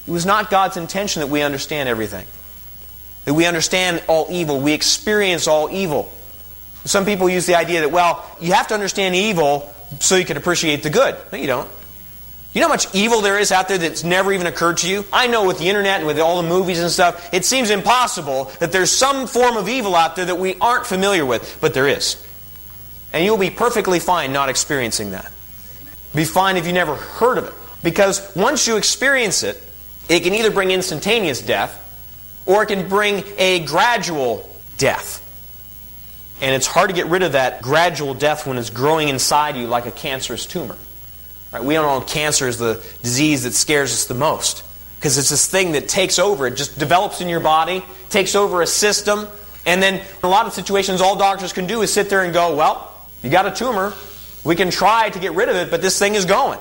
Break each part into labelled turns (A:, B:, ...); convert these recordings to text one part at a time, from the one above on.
A: It was not God's intention that we understand everything. That we understand all evil. We experience all evil. Some people use the idea that, well, you have to understand evil so you can appreciate the good. No, you don't. You know how much evil there is out there that's never even occurred to you? I know with the internet and with all the movies and stuff, it seems impossible that there's some form of evil out there that we aren't familiar with. But there is. And you'll be perfectly fine not experiencing that. Be fine if you never heard of it. Because once you experience it, it can either bring instantaneous death, or it can bring a gradual death. And it's hard to get rid of that gradual death when it's growing inside you like a cancerous tumor. Right? We don't know cancer is the disease that scares us the most. Because it's this thing that takes over. It just develops in your body, takes over a system. And then in a lot of situations, all doctors can do is sit there and go, well, you got a tumor. We can try to get rid of it, but this thing is going.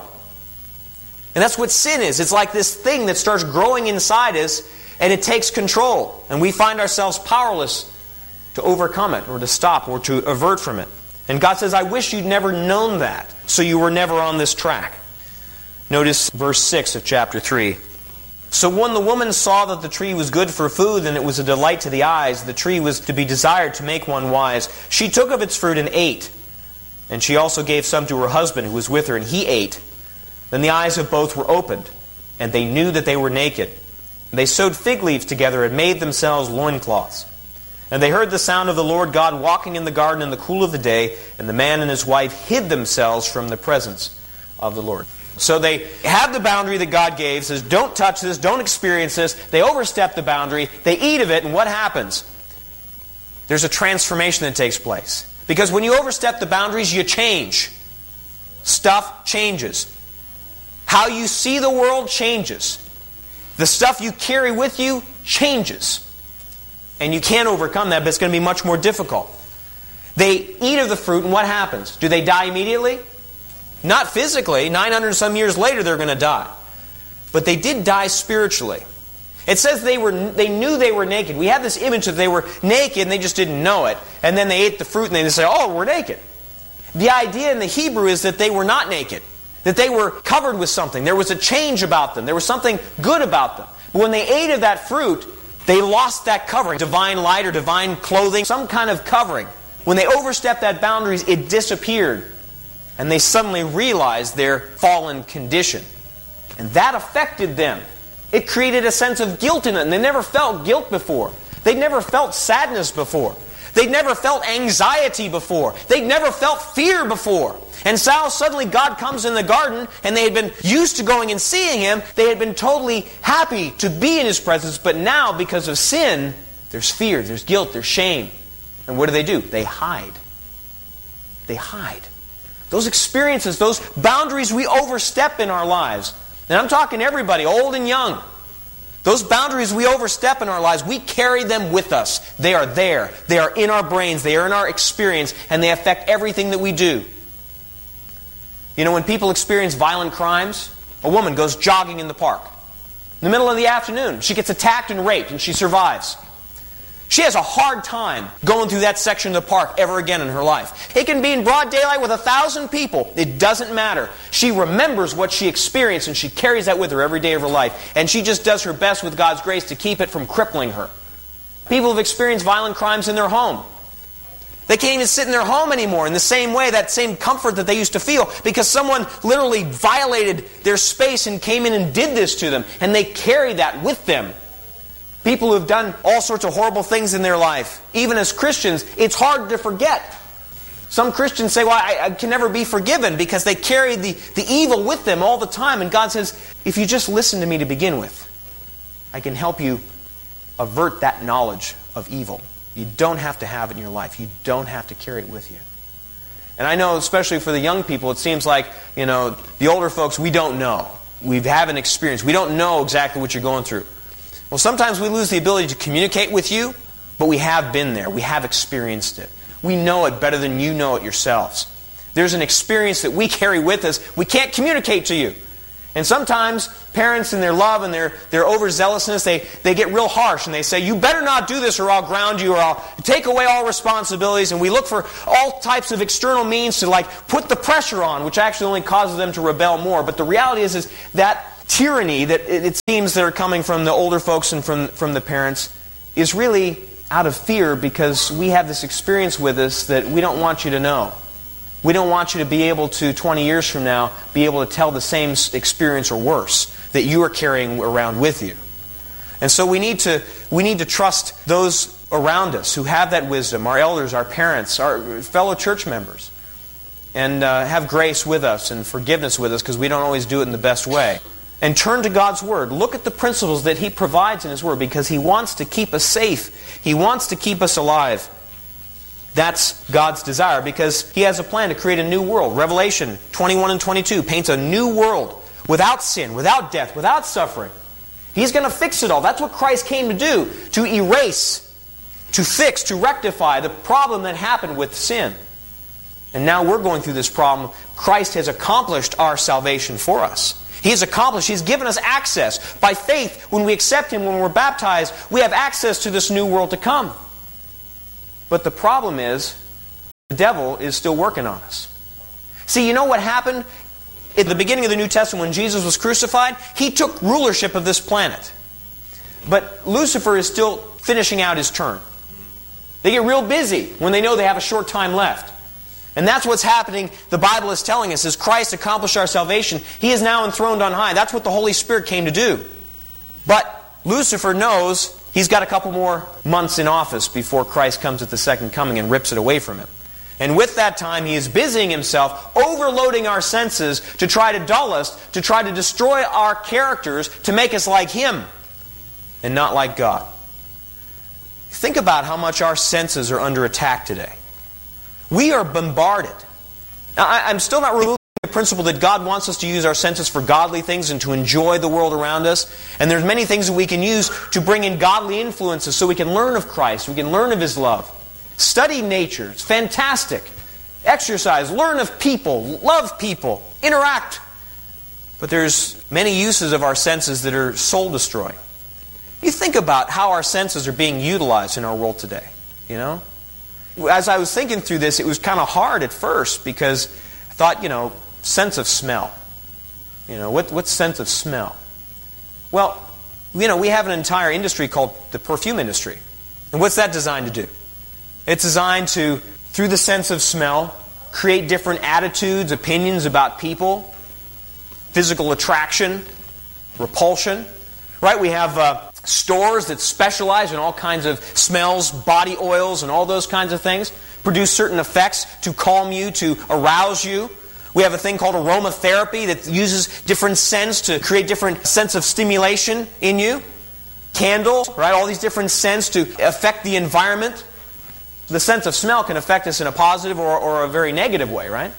A: And that's what sin is. It's like this thing that starts growing inside us, and it takes control. And we find ourselves powerless to overcome it, or to stop, or to avert from it. And God says, I wish you'd never known that, so you were never on this track. Notice verse 6 of chapter 3. So when the woman saw that the tree was good for food, and it was a delight to the eyes, the tree was to be desired to make one wise, she took of its fruit and ate. And she also gave some to her husband who was with her, and he ate. Then the eyes of both were opened, and they knew that they were naked. And they sewed fig leaves together and made themselves loincloths. And they heard the sound of the Lord God walking in the garden in the cool of the day, and the man and his wife hid themselves from the presence of the Lord. So they have the boundary that God gave, says, don't touch this, don't experience this. They overstep the boundary, they eat of it, and what happens? There's a transformation that takes place. Because when you overstep the boundaries, you change. Stuff changes. How you see the world changes. The stuff you carry with you changes. And you can't overcome that, but it's going to be much more difficult. They eat of the fruit, and what happens? Do they die immediately? Not physically. 900 and some years later, they're going to die. But they did die spiritually. It says they knew they were naked. We have this image that they were naked and they just didn't know it. And then they ate the fruit and they say, oh, we're naked. The idea in the Hebrew is that they were not naked. That they were covered with something. There was a change about them. There was something good about them. But when they ate of that fruit, they lost that covering. Divine light or divine clothing, some kind of covering. When they overstepped that boundaries, it disappeared. And they suddenly realized their fallen condition. And that affected them. It created a sense of guilt in it. And they never felt guilt before. They'd never felt sadness before. They'd never felt anxiety before. They'd never felt fear before. And so suddenly God comes in the garden, and they had been used to going and seeing Him. They had been totally happy to be in His presence. But now, because of sin, there's fear, there's guilt, there's shame. And what do? They hide. They hide. Those experiences, those boundaries we overstep in our lives. And I'm talking everybody, old and young. Those boundaries we overstep in our lives, we carry them with us. They are there. They are in our brains. They are in our experience. And they affect everything that we do. You know, when people experience violent crimes, a woman goes jogging in the park. In the middle of the afternoon, she gets attacked and raped, and she survives. She has a hard time going through that section of the park ever again in her life. It can be in broad daylight with 1,000 people. It doesn't matter. She remembers what she experienced, and she carries that with her every day of her life. And she just does her best with God's grace to keep it from crippling her. People have experienced violent crimes in their home. They can't even sit in their home anymore in the same way, that same comfort that they used to feel, because someone literally violated their space and came in and did this to them. And they carry that with them. People who have done all sorts of horrible things in their life, even as Christians, it's hard to forget. Some Christians say, well, I can never be forgiven, because they carry the evil with them all the time. And God says, if you just listen to me to begin with, I can help you avert that knowledge of evil. You don't have to have it in your life. You don't have to carry it with you. And I know, especially for the young people, it seems like, the older folks, we don't know. We haven't experienced. We don't know exactly what you're going through. Well, sometimes we lose the ability to communicate with you, but we have been there. We have experienced it. We know it better than you know it yourselves. There's an experience that we carry with us. We can't communicate to you. And sometimes parents in their love and their overzealousness, they get real harsh and they say, you better not do this or I'll ground you or I'll take away all responsibilities. And we look for all types of external means to put the pressure on, which actually only causes them to rebel more. But the reality is that tyranny that it seems that are coming from the older folks and from the parents is really out of fear, because we have this experience with us that we don't want you to know. We don't want you to be able to, 20 years from now, be able to tell the same experience or worse that you are carrying around with you. And so we need to trust those around us who have that wisdom, our elders, our parents, our fellow church members, and have grace with us and forgiveness with us, because we don't always do it in the best way. And turn to God's Word. Look at the principles that He provides in His Word, because He wants to keep us safe. He wants to keep us alive. That's God's desire, because He has a plan to create a new world. Revelation 21 and 22 paints a new world without sin, without death, without suffering. He's going to fix it all. That's what Christ came to do, to erase, to fix, to rectify the problem that happened with sin. And now we're going through this problem. Christ has accomplished our salvation for us. He's accomplished, He's given us access. By faith, when we accept Him, when we're baptized, we have access to this new world to come. But the problem is, the devil is still working on us. See, you know what happened? At the beginning of the New Testament, when Jesus was crucified, He took rulership of this planet. But Lucifer is still finishing out his term. They get real busy when they know they have a short time left. And that's what's happening, the Bible is telling us, as Christ accomplished our salvation. He is now enthroned on high. That's what the Holy Spirit came to do. But Lucifer knows he's got a couple more months in office before Christ comes at the second coming and rips it away from him. And with that time, he is busying himself, overloading our senses to try to dull us, to try to destroy our characters, to make us like him and not like God. Think about how much our senses are under attack today. We are bombarded. Now, I'm still not removing the principle that God wants us to use our senses for godly things and to enjoy the world around us. And there's many things that we can use to bring in godly influences so we can learn of Christ, we can learn of His love. Study nature. It's fantastic. Exercise. Learn of people. Love people. Interact. But there's many uses of our senses that are soul-destroying. You think about how our senses are being utilized in our world today. You know? As I was thinking through this, it was kind of hard at first, because I thought, sense of smell. What's sense of smell? Well, we have an entire industry called the perfume industry. And what's that designed to do? It's designed to, through the sense of smell, create different attitudes, opinions about people, physical attraction, repulsion. Right? We have stores that specialize in all kinds of smells, body oils, and all those kinds of things. Produce certain effects to calm you, to arouse you. We have a thing called aromatherapy that uses different scents to create different sense of stimulation in you. Candles, right? All these different scents to affect the environment. The sense of smell can affect us in a positive or a very negative way, right?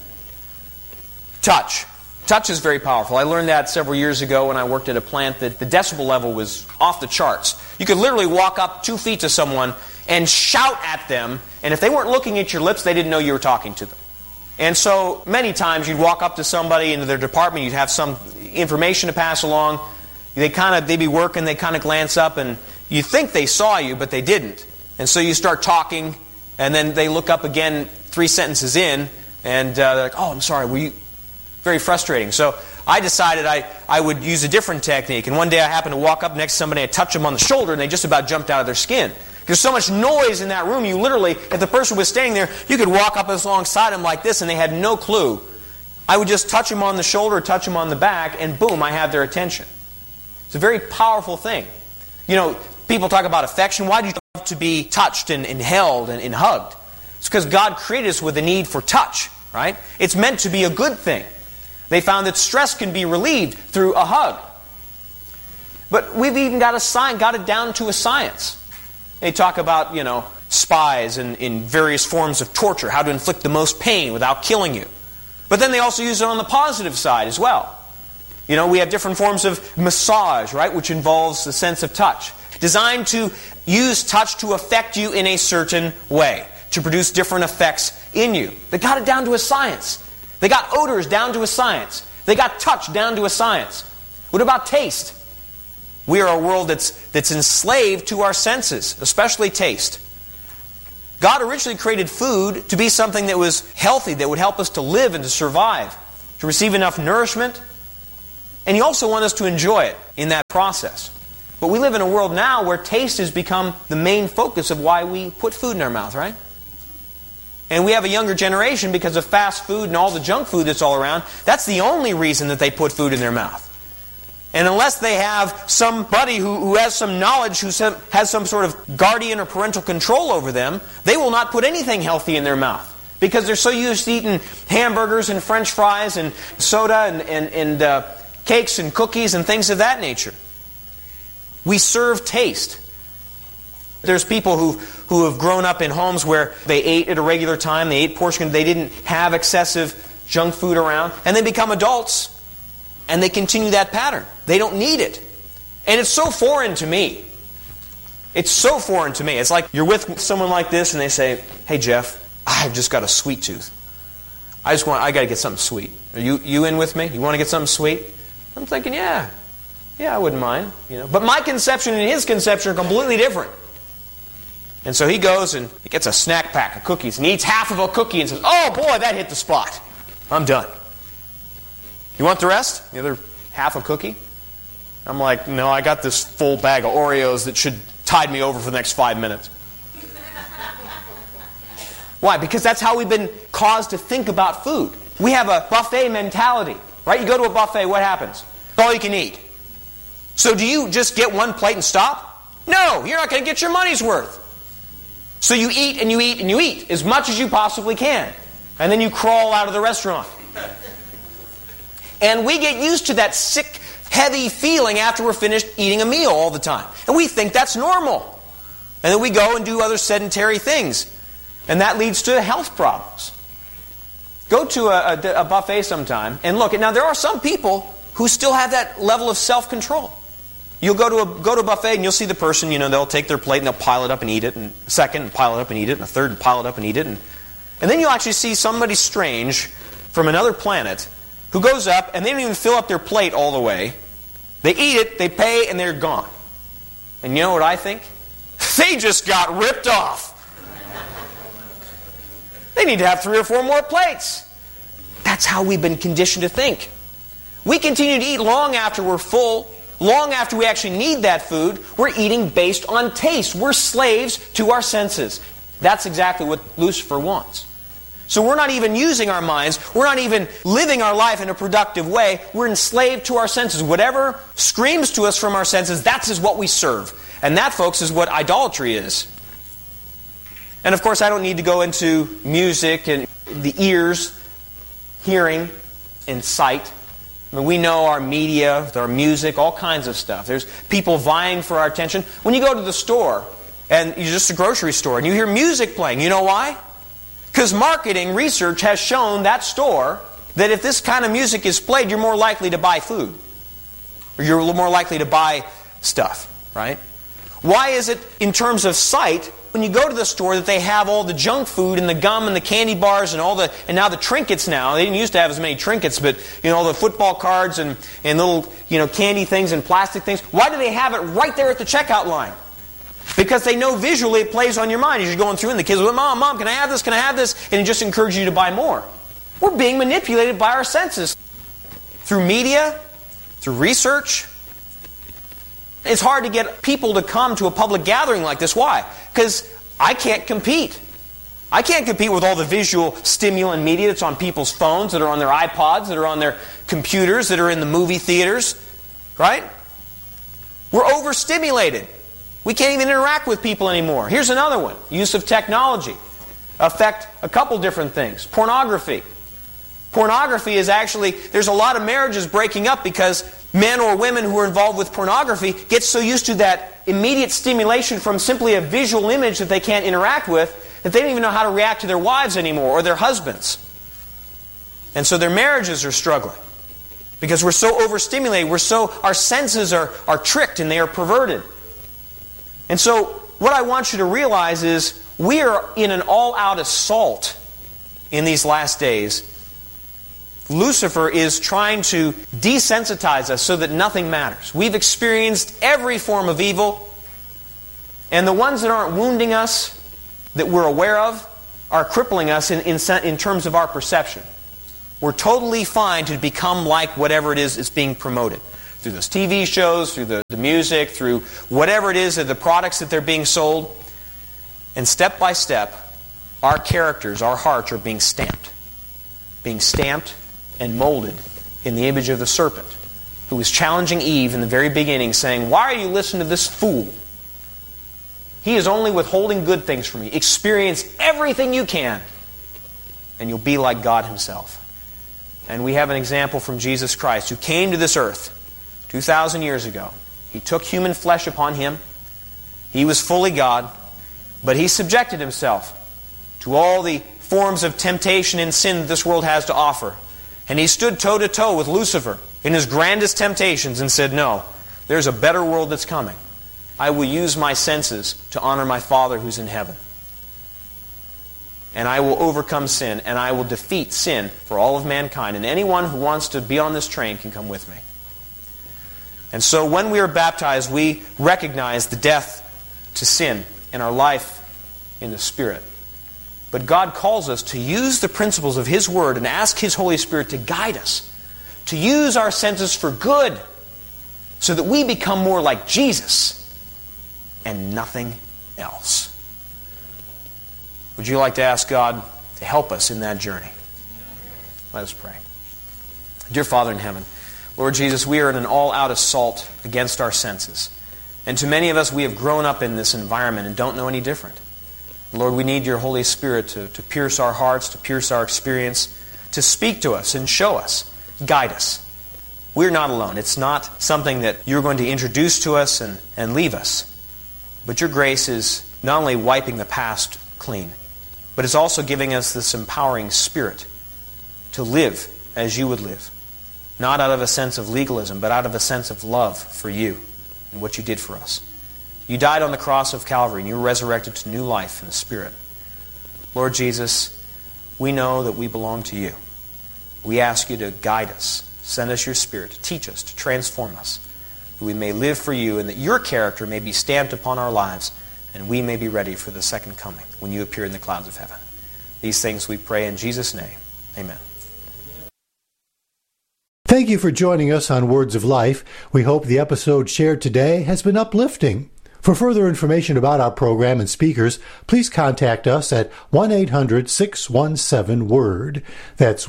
A: Touch. Touch is very powerful. I learned that several years ago when I worked at a plant that the decibel level was off the charts. You could literally walk up 2 feet to someone and shout at them, and if they weren't looking at your lips, they didn't know you were talking to them. And so many times you'd walk up to somebody into their department, you'd have some information to pass along, they'd be working, they kind of glance up, and you think they saw you, but they didn't. And so you start talking, and then they look up again 3 sentences in, and they're like, "Oh, I'm sorry, were you..." Very frustrating. So I decided I would use a different technique. And one day I happened to walk up next to somebody, I touched them on the shoulder, and they just about jumped out of their skin. There's so much noise in that room, you literally, if the person was standing there, you could walk up alongside them like this, and they had no clue. I would just touch them on the shoulder, touch them on the back, and boom, I had their attention. It's a very powerful thing. People talk about affection. Why do you love to be touched and held and hugged? It's because God created us with a need for touch, right? It's meant to be a good thing. They found that stress can be relieved through a hug. But we've even got it down to a science. They talk about, spies in various forms of torture, how to inflict the most pain without killing you. But then they also use it on the positive side as well. We have different forms of massage, right, which involves the sense of touch. Designed to use touch to affect you in a certain way, to produce different effects in you. They got it down to a science. They got odors down to a science. They got touch down to a science. What about taste? We are a world that's enslaved to our senses, especially taste. God originally created food to be something that was healthy, that would help us to live and to survive, to receive enough nourishment. And you also want us to enjoy it in that process. But we live in a world now where taste has become the main focus of why we put food in our mouth, right? And we have a younger generation because of fast food and all the junk food that's all around. That's the only reason that they put food in their mouth. And unless they have somebody who has some knowledge, who has some sort of guardian or parental control over them, they will not put anything healthy in their mouth. Because they're so used to eating hamburgers and French fries and soda and cakes and cookies and things of that nature. We serve taste. There's people who have grown up in homes where they ate at a regular time, they ate portion, they didn't have excessive junk food around, and they become adults, and they continue that pattern. They don't need it. And it's so foreign to me. It's so foreign to me. It's like you're with someone like this, and they say, "Hey Jeff, I've just got a sweet tooth. I got to get something sweet. Are you in with me? You want to get something sweet?" I'm thinking, yeah, I wouldn't mind. But my conception and his conception are completely different. And so he goes and he gets a snack pack of cookies and he eats half of a cookie and says, "Oh boy, that hit the spot. I'm done. You want the rest? The other half a cookie?" I'm like, "No, I got this full bag of Oreos that should tide me over for the next 5 minutes." Why? Because that's how we've been caused to think about food. We have a buffet mentality, right? You go to a buffet, what happens? It's all you can eat. So do you just get one plate and stop? No, you're not going to get your money's worth. So you eat and you eat and you eat as much as you possibly can. And then you crawl out of the restaurant. And we get used to that sick, heavy feeling after we're finished eating a meal all the time. And we think that's normal. And then we go and do other sedentary things. And that leads to health problems. Go to a buffet sometime and look. Now there are some people who still have that level of self-control. You'll go to a buffet and you'll see the person, they'll take their plate and they'll pile it up and eat it, and a second and pile it up and eat it, and a third and pile it up and eat it. And then you'll actually see somebody strange from another planet who goes up and they don't even fill up their plate all the way. They eat it, they pay, and they're gone. And you know what I think? They just got ripped off. They need to have 3 or 4 more plates. That's how we've been conditioned to think. We continue to eat long after we're full. Long after we actually need that food, we're eating based on taste. We're slaves to our senses. That's exactly what Lucifer wants. So we're not even using our minds. We're not even living our life in a productive way. We're enslaved to our senses. Whatever screams to us from our senses, that's what we serve. And that, folks, is what idolatry is. And of course, I don't need to go into music and the ears, hearing, and sight. I mean, we know our media, our music, all kinds of stuff. There's people vying for our attention. When you go to the store, and you're just a grocery store, and you hear music playing, you know why? Because marketing research has shown that store that if this kind of music is played, you're more likely to buy food. Or you're more likely to buy stuff, right? Why is it, in terms of sight, when you go to the store, that they have all the junk food and the gum and the candy bars and now the trinkets now? They didn't used to have as many trinkets, but all the football cards and little candy things and plastic things. Why do they have it right there at the checkout line? Because they know visually it plays on your mind as you're going through, and the kids will go, "Mom, can I have this? Can I have this?" And it just encourages you to buy more. We're being manipulated by our senses through media, through research. It's hard to get people to come to a public gathering like this. Why? Because I can't compete. I can't compete with all the visual stimulant media that's on people's phones, that are on their iPods, that are on their computers, that are in the movie theaters. Right? We're overstimulated. We can't even interact with people anymore. Here's another one. Use of technology affect a couple different things. Pornography. Pornography is actually, there's a lot of marriages breaking up because men or women who are involved with pornography get so used to that immediate stimulation from simply a visual image that they can't interact with, that they don't even know how to react to their wives anymore or their husbands. And so their marriages are struggling because we're so overstimulated, our senses are tricked and they are perverted. And so what I want you to realize is we are in an all-out assault in these last days. Lucifer is trying to desensitize us so that nothing matters. We've experienced every form of evil, and the ones that aren't wounding us, that we're aware of, are crippling us in terms of our perception. we're totally fine to become like whatever it is that's being promoted. Through those TV shows, through the music, through whatever it is, the products that they're being sold. And step by step, our characters, our hearts are being stamped. Being stamped and molded in the image of the serpent, who was challenging Eve in the very beginning, saying, "Why are you listening to this fool? He is only withholding good things from you. Experience everything you can, and you'll be like God Himself." And we have an example from Jesus Christ, who came to this earth 2,000 years ago. He took human flesh upon Him. He was fully God, but He subjected Himself to all the forms of temptation and sin that this world has to offer. And He stood toe-to-toe with Lucifer in his grandest temptations and said, "No, there's a better world that's coming. I will use my senses to honor my Father who's in heaven. And I will overcome sin, and I will defeat sin for all of mankind. And anyone who wants to be on this train can come with me." And so when we are baptized, we recognize the death to sin in our life in the Spirit. But God calls us to use the principles of His Word and ask His Holy Spirit to guide us, to use our senses for good, so that we become more like Jesus and nothing else. Would you like to ask God to help us in that journey? Let us pray. Dear Father in heaven, Lord Jesus, we are in an all-out assault against our senses. And to many of us, we have grown up in this environment and don't know any different. Lord, we need Your Holy Spirit to pierce our hearts, to pierce our experience, to speak to us and show us, guide us. We're not alone. It's not something that You're going to introduce to us and leave us. But Your grace is not only wiping the past clean, but it's also giving us this empowering spirit to live as You would live. Not out of a sense of legalism, but out of a sense of love for You and what You did for us. You died on the cross of Calvary, and You were resurrected to new life in the Spirit. Lord Jesus, we know that we belong to You. We ask You to guide us, send us Your Spirit, to teach us, to transform us, that we may live for You, and that Your character may be stamped upon our lives, and we may be ready for the second coming, when You appear in the clouds of heaven. These things we pray in Jesus' name. Amen.
B: Thank you for joining us on Words of Life. We hope the episode shared today has been uplifting. For further information about our program and speakers, please contact us at 1-800-617-WORD. That's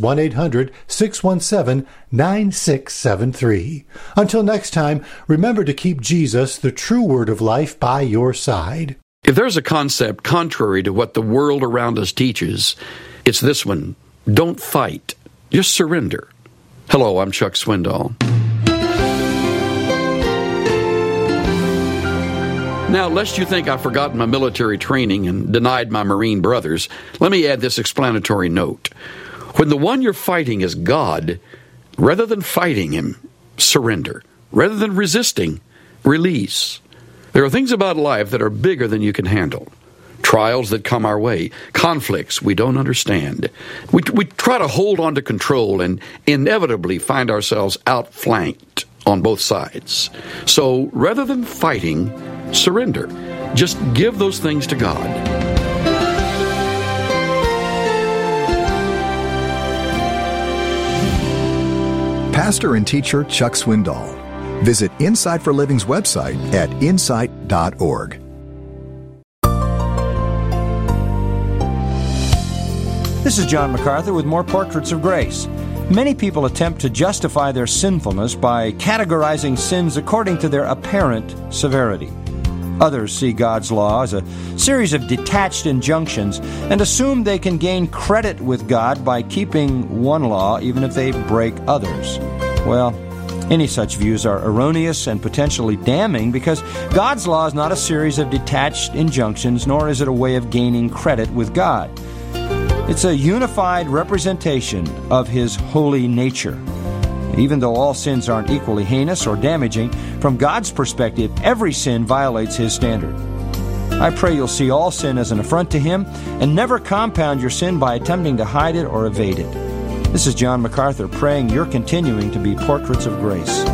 B: 1-800-617-9673. Until next time, remember to keep Jesus, the true Word of life, by your side.
C: If there's a concept contrary to what the world around us teaches, it's this one. Don't fight. Just surrender. Hello, I'm Chuck Swindoll. Now, lest you think I've forgotten my military training and denied my Marine brothers, let me add this explanatory note. When the one you're fighting is God, rather than fighting Him, surrender. Rather than resisting, release. There are things about life that are bigger than you can handle. Trials that come our way, conflicts we don't understand. We try to hold on to control and inevitably find ourselves outflanked on both sides. So rather than fighting, surrender. Just give those things to God.
D: Pastor and teacher Chuck Swindoll. Visit Insight for Living's website at insight.org.
E: This is John MacArthur with more Portraits of Grace. Many people attempt to justify their sinfulness by categorizing sins according to their apparent severity. Others see God's law as a series of detached injunctions and assume they can gain credit with God by keeping one law even if they break others. Well, any such views are erroneous and potentially damning because God's law is not a series of detached injunctions, nor is it a way of gaining credit with God. It's a unified representation of His holy nature. Even though all sins aren't equally heinous or damaging, from God's perspective, every sin violates His standard. I pray you'll see all sin as an affront to Him and never compound your sin by attempting to hide it or evade it. This is John MacArthur praying you're continuing to be portraits of grace.